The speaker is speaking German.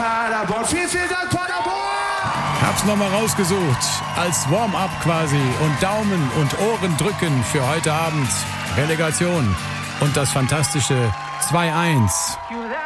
Paderborn. Vielen, vielen Dank, Paderborn! Hab's nochmal rausgesucht. Als Warm-up quasi. Und Daumen und Ohren drücken für heute Abend. Relegation. Und das fantastische 2-1.